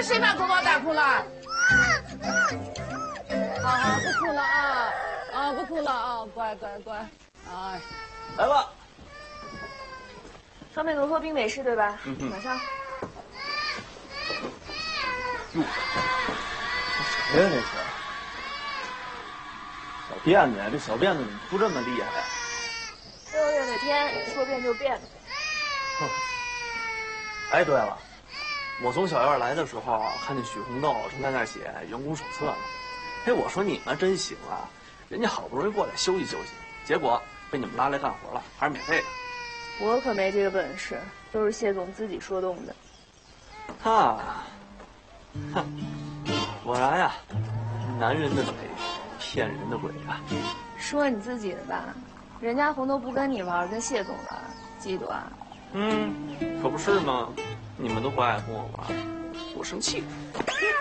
谁把狗宝打哭了？好，不哭了啊，不哭了啊，乖。哎， 来吧。 双倍浓缩冰美式对吧？马上。 哟，谁呀这是？小辫子呀，这小辫子怎么出这么厉害呀 6月那天说变就变。 哼。哎，对了，我从小院来的时候看见许红豆正在那写员工手册呢。哎，我说你们真行啊，人家好不容易过来休息休息，结果被你们拉来干活了，还是免费的。 我可没这个本事，都是谢总自己说动的。 哼，果然呀，男人的嘴骗人的鬼啊！ 说你自己的吧，人家红豆不跟你玩，跟谢总玩，嫉妒啊？ 可不是吗？你们都不爱跟我玩，我生气。